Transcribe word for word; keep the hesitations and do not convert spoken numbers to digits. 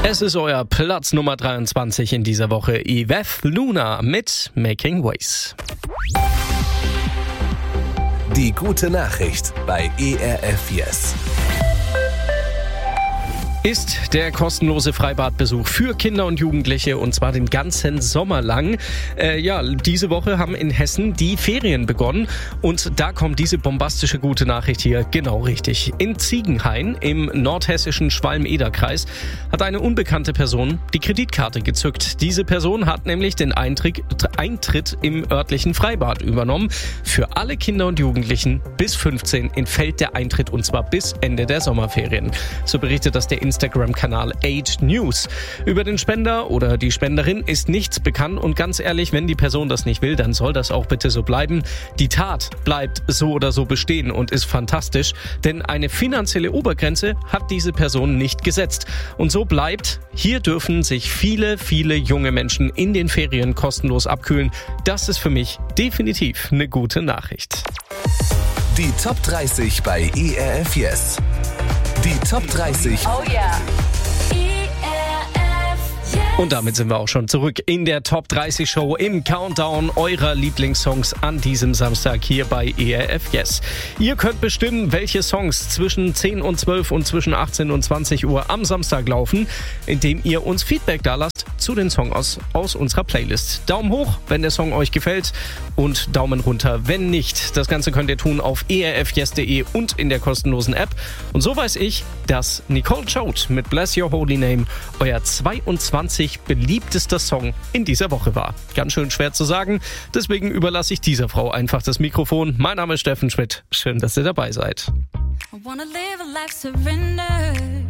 Es ist euer Platz Nummer dreiundzwanzig in dieser Woche. Yves Luna mit Making Ways. Die gute Nachricht bei E R F Yes. Ist der kostenlose Freibadbesuch für Kinder und Jugendliche, und zwar den ganzen Sommer lang. Äh, ja, diese Woche haben in Hessen die Ferien begonnen und da kommt diese bombastische gute Nachricht hier genau richtig. In Ziegenhain im nordhessischen Schwalm-Eder-Kreis hat eine unbekannte Person die Kreditkarte gezückt. Diese Person hat nämlich den Eintritt, Eintritt im örtlichen Freibad übernommen. Für alle Kinder und Jugendlichen bis fünfzehn entfällt der Eintritt, und zwar bis Ende der Sommerferien. So berichtet das der Instagram-Kanal Age News. Über den Spender oder die Spenderin ist nichts bekannt und ganz ehrlich, wenn die Person das nicht will, dann soll das auch bitte so bleiben. Die Tat bleibt so oder so bestehen und ist fantastisch, denn eine finanzielle Obergrenze hat diese Person nicht gesetzt. Und so bleibt, hier dürfen sich viele, viele junge Menschen in den Ferien kostenlos abkühlen. Das ist für mich definitiv eine gute Nachricht. Die Top dreißig bei E R F Yes. Die Top dreißig. Oh yeah. Und damit sind wir auch schon zurück in der Top dreißig Show im Countdown eurer Lieblingssongs an diesem Samstag hier bei E R F Yes. Ihr könnt bestimmen, welche Songs zwischen zehn und zwölf und zwischen achtzehn und zwanzig Uhr am Samstag laufen, indem ihr uns Feedback da lasst zu den Songs aus, aus unserer Playlist. Daumen hoch, wenn der Song euch gefällt, und Daumen runter, wenn nicht. Das Ganze könnt ihr tun auf e r f yes punkt de und in der kostenlosen App. Und so weiß ich, dass Nicole Choate mit Bless Your Holy Name euer zweiundzwanzigster beliebtester Song in dieser Woche war. Ganz schön schwer zu sagen, deswegen überlasse ich dieser Frau einfach das Mikrofon. Mein Name ist Steffen Schmidt. Schön, dass ihr dabei seid. I wanna live a life surrender.